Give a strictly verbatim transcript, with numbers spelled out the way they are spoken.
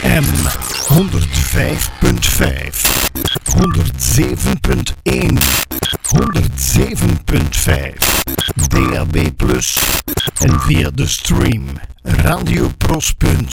M honderd vijf punt vijf, honderd zeven punt één, honderd zeven punt vijf, D A B plus, en via de stream radiopros punt